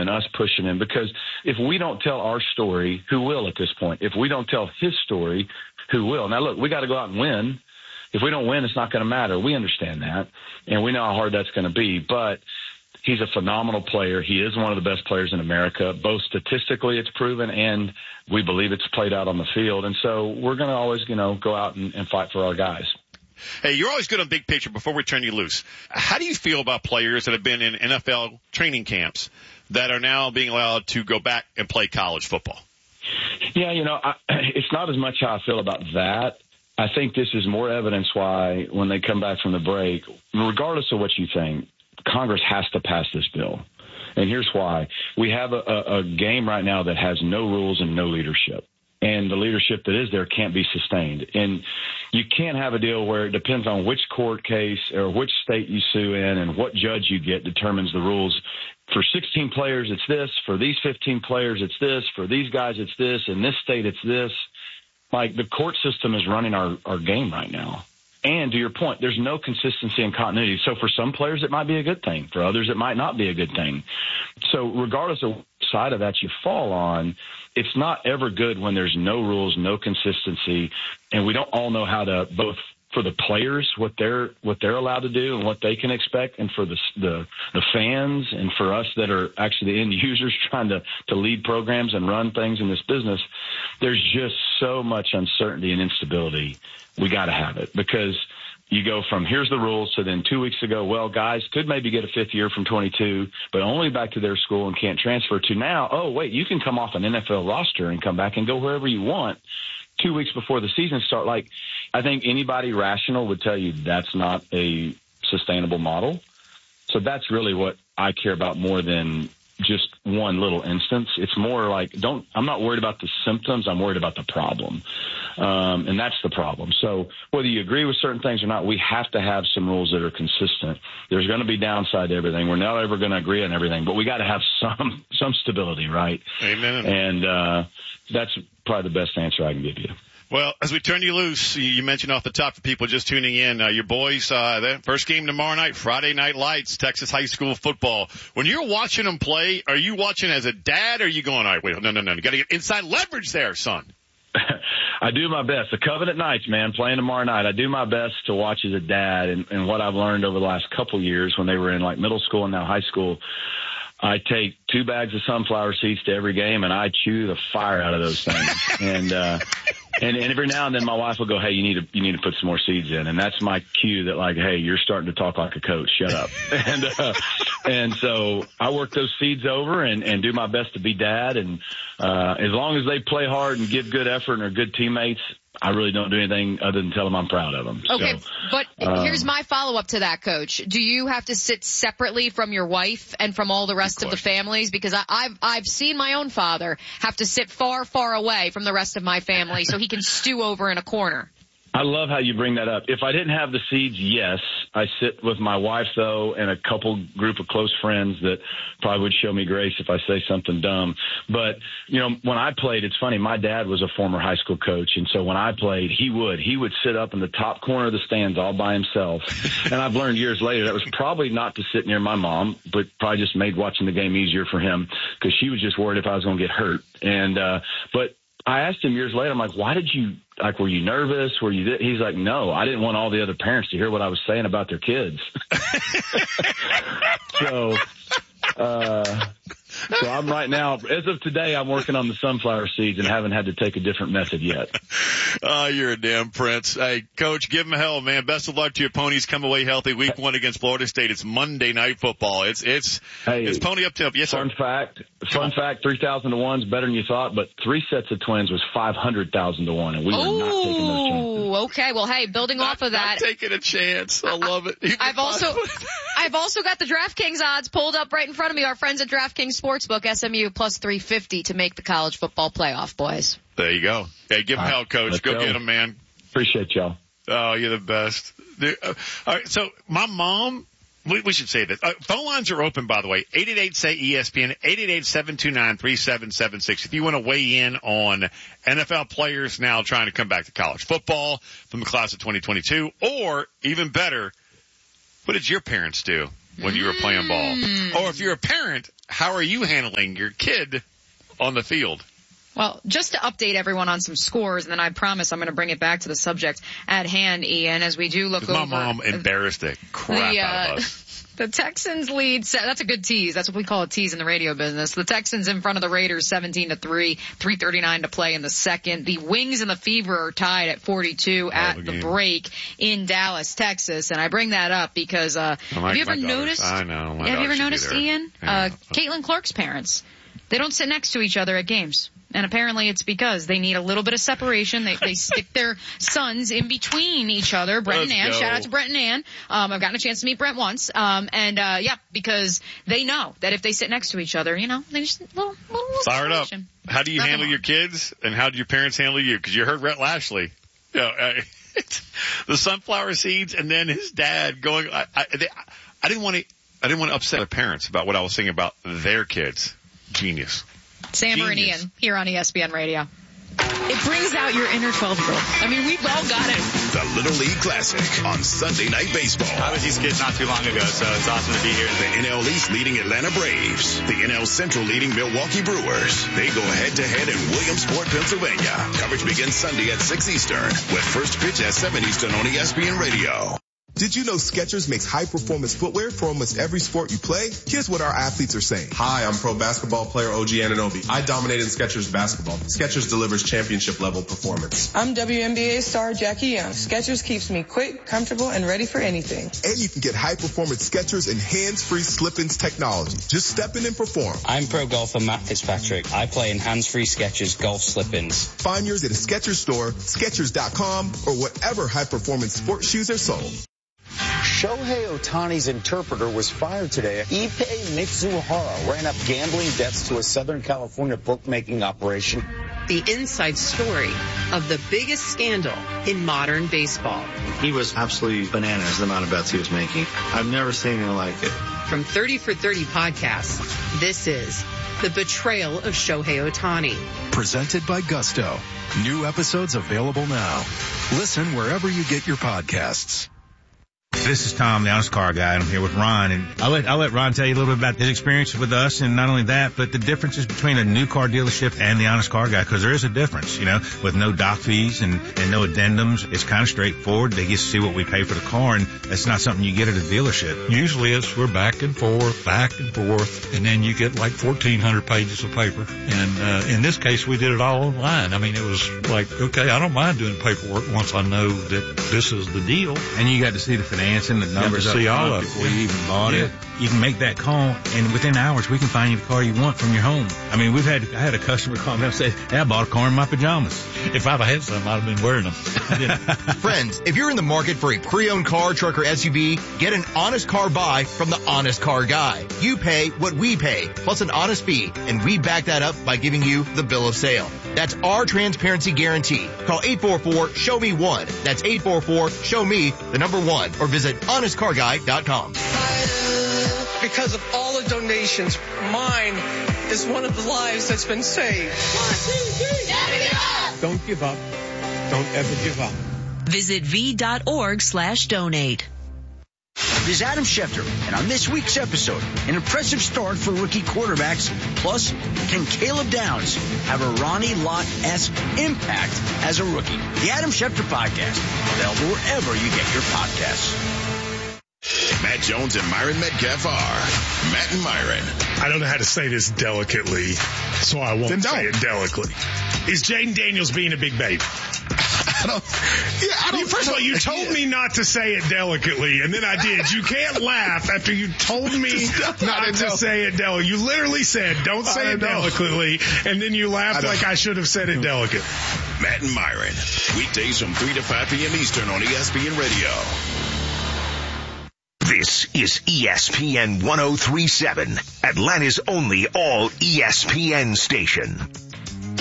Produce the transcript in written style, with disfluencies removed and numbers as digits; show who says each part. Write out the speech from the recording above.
Speaker 1: and us pushing him, because if we don't tell our story, who will at this point? If we don't tell his story, who will? Now, look, we got to go out and win. If we don't win, it's not going to matter. We understand that, and we know how hard that's going to be. But he's a phenomenal player. He is one of the best players in America. Both statistically, it's proven, and we believe it's played out on the field. And so we're going to always, go out and fight for our guys.
Speaker 2: Hey, you're always good on big picture. Before we turn you loose, how do you feel about players that have been in NFL training camps that are now being allowed to go back and play college football?
Speaker 1: Yeah, it's not as much how I feel about that. I think this is more evidence why when they come back from the break, regardless of what you think, Congress has to pass this bill. And here's why. We have a game right now that has no rules and no leadership. And the leadership that is there can't be sustained. And you can't have a deal where it depends on which court case or which state you sue in and what judge you get determines the rules. For 16 players, it's this. For these 15 players, it's this. For these guys, it's this. In this state, it's this. Like, the court system is running our game right now. And to your point, there's no consistency and continuity. So for some players, it might be a good thing. For others, it might not be a good thing. So regardless of what side of that you fall on, it's not ever good when there's no rules, no consistency, and we don't all know how to, both for the players, what they're allowed to do and what they can expect, and for the fans and for us that are actually the end users trying to lead programs and run things in this business. There's just so much uncertainty and instability. We got to have it, because you go from here's the rules to then 2 weeks ago, well, guys could maybe get a fifth year from 22, but only back to their school and can't transfer, to now, oh, wait, you can come off an NFL roster and come back and go wherever you want 2 weeks before the season starts. Like, I think anybody rational would tell you that's not a sustainable model. So that's really what I care about more than just one little instance. It's more like, I'm not worried about the symptoms. I'm worried about the problem. And that's the problem. So whether you agree with certain things or not, we have to have some rules that are consistent. There's going to be downside to everything. We're not ever going to agree on everything, but we got to have some stability, right?
Speaker 2: Amen.
Speaker 1: And that's probably the best answer I can give you.
Speaker 2: Well, as we turn you loose, you mentioned off the top for people just tuning in, your boys, their first game tomorrow night, Friday Night Lights, Texas high school football. When you're watching them play, are you watching as a dad, or are you going, all right, wait, no, you got to get inside leverage there, son?
Speaker 1: I do my best. The Covenant Knights, man, playing tomorrow night. I do my best to watch as a dad, and what I've learned over the last couple years when they were in like middle school and now high school, I take 2 bags of sunflower seeds to every game, and I chew the fire out of those things. And every now and then my wife will go, hey, you need to put some more seeds in. And that's my cue that, like, hey, you're starting to talk like a coach. Shut up. And so I work those seeds over and do my best to be dad. And as long as they play hard and give good effort and are good teammates, I really don't do anything other than tell them I'm proud of them.
Speaker 3: Okay, so, but here's my follow-up to that, Coach. Do you have to sit separately from your wife and from all the rest of the families? Because I've seen my own father have to sit far, far away from the rest of my family so he can stew over in a corner.
Speaker 1: I love how you bring that up. If I didn't have the seeds, yes. I sit with my wife, though, and a group of close friends that probably would show me grace if I say something dumb. But, when I played, it's funny. My dad was a former high school coach, and so when I played, he would sit up in the top corner of the stands all by himself. And I've learned years later that was probably not to sit near my mom, but probably just made watching the game easier for him because she was just worried if I was going to get hurt. And but I asked him years later, I'm like, why did you, were you nervous? He's like, no, I didn't want all the other parents to hear what I was saying about their kids. So I'm right now, as of today, I'm working on the sunflower seeds and haven't had to take a different method yet.
Speaker 2: Oh, you're a damn prince. Hey, Coach, give them hell, man. Best of luck to your ponies. Come away healthy. Week 1 against Florida State. It's Monday Night Football. It's pony up tip. Yes, sir.
Speaker 1: Fun fact, 3,000 to 1 is better than you thought, but 3 sets of twins was 500,000 to 1, and we were not taking those chances.
Speaker 3: Okay. Well, hey, building off of that.
Speaker 2: Not taking a chance. I love it.
Speaker 3: I've also got the DraftKings odds pulled up right in front of me. Our friends at DraftKings Sportsbook, SMU plus 350 to make the college football playoff, boys.
Speaker 2: There you go. Hey, give them hell, Coach. Go get them, man.
Speaker 1: Appreciate y'all.
Speaker 2: Oh, you're the best. All right, so my mom, we should say this. Phone lines are open, by the way. 888-SAY-ESPN, 888-729-3776. If you want to weigh in on NFL players now trying to come back to college football from the class of 2022, or even better, what did your parents do when you were playing ball? Or if you're a parent, how are you handling your kid on the field?
Speaker 3: Well, just to update everyone on some scores, and then I promise I'm going to bring it back to the subject at hand, Ian, as we do look over.
Speaker 2: My mom embarrassed the crap out of us.
Speaker 3: The Texans lead, that's a good tease. That's what we call a tease in the radio business. The Texans in front of the Raiders 17-3, 3:39 to play in the second. The Wings and the Fever are tied at 42 at the break in Dallas, Texas. And I bring that up because, have you ever noticed?
Speaker 2: I know.
Speaker 3: Have you ever noticed, Ian? Caitlin Clark's parents, they don't sit next to each other at games. And apparently it's because they need a little bit of separation. They stick their sons in between each other. Brent and Ann. Shout out to Brent and Ann. I've gotten a chance to meet Brent once. Because they know that if they sit next to each other, they just little
Speaker 2: Fire it up.
Speaker 3: separation.
Speaker 2: How do you handle your kids, and how do your parents handle you? Because you heard Rhett Lashley. The sunflower seeds, and then his dad going. I didn't want to upset their parents about what I was saying about their kids. Genius.
Speaker 3: Sammer and Ian here on ESPN Radio. It brings out your inner 12-year-old. I mean, we've all got it.
Speaker 4: The Little League Classic on Sunday Night Baseball.
Speaker 5: I was these kids not too long ago, so it's awesome to be here.
Speaker 4: The NL East leading Atlanta Braves. The NL Central leading Milwaukee Brewers. They go head-to-head in Williamsport, Pennsylvania. Coverage begins Sunday at 6 Eastern with first pitch at 7 Eastern on ESPN Radio.
Speaker 6: Did you know Skechers makes high-performance footwear for almost every sport you play? Here's what our athletes are saying.
Speaker 7: Hi, I'm pro basketball player OG Anunoby. I dominated in Skechers basketball. Skechers delivers championship-level performance.
Speaker 8: I'm WNBA star Jackie Young. Skechers keeps me quick, comfortable, and ready for anything.
Speaker 6: And you can get high-performance Skechers and hands-free slip-ins technology. Just step in and perform.
Speaker 9: I'm pro golfer Matt Fitzpatrick. I play in hands-free Skechers golf slip-ins.
Speaker 6: Find yours at a Skechers store, Skechers.com, or whatever high-performance sports shoes are sold.
Speaker 10: Shohei Ohtani's interpreter was fired today. Ippei Mitsuhara ran up gambling debts to a Southern California bookmaking operation.
Speaker 11: The inside story of the biggest scandal in modern baseball.
Speaker 12: He was absolutely bananas, the amount of bets he was making. I've never seen anything like it.
Speaker 11: From 30 for 30 podcasts, this is The Betrayal of Shohei Ohtani.
Speaker 13: Presented by Gusto. New episodes available now. Listen wherever you get your podcasts.
Speaker 14: This is Tom, the Honest Car Guy, and I'm here with Ron. And I'll let Ron tell you a little bit about his experience with us, and not only that, but the differences between a new car dealership and the Honest Car Guy, because there is a difference, with no doc fees and no addendums. It's kind of straightforward. They get to see what we pay for the car, and that's not something you get at a dealership.
Speaker 15: Usually we're back and forth, and then you get like 1,400 pages of paper. And in this case, we did it all online. I mean, it was like, okay, I don't mind doing paperwork once I know that this is the deal.
Speaker 14: And you got to see the financing, the numbers,
Speaker 15: see all of it
Speaker 14: before you even bought it. You can make that call, and within hours, we can find you the car you want from your home. I mean, I had a customer call me and say, hey, I bought a car in my pajamas.
Speaker 15: If I'd had some, I'd have been wearing them.
Speaker 16: Friends, if you're in the market for a pre-owned car, truck, or SUV, get an honest car buy from the Honest Car Guy. You pay what we pay, plus an honest fee, and we back that up by giving you the bill of sale. That's our transparency guarantee. Call 844-SHOW-ME-1. That's 844-SHOW-ME-1. Or visit honestcarguy.com.
Speaker 8: Because of all the donations, mine is one of the lives that's been saved. 1, 2, 3, never give up!
Speaker 17: Don't give up. Don't ever give up.
Speaker 18: Visit v.org/donate.
Speaker 19: This is Adam Schefter, and on this week's episode, an impressive start for rookie quarterbacks. Plus, can Caleb Downs have a Ronnie Lott-esque impact as a rookie? The Adam Schefter Podcast, available wherever you get your podcasts.
Speaker 4: Matt Jones and Myron Metcalf are Matt and Myron.
Speaker 20: I don't know how to say this delicately, so I won't say it delicately. Is Jaden Daniels being a big baby? First of all, you told me not to say it delicately, and then I did. You can't laugh after you told me not to say it delicately. You literally said, don't say it delicately, and then you laughed like I should have said it delicate.
Speaker 4: Matt and Myron, weekdays from 3 to 5 p.m. Eastern on ESPN Radio.
Speaker 21: This is ESPN 103.7, Atlanta's only all ESPN station.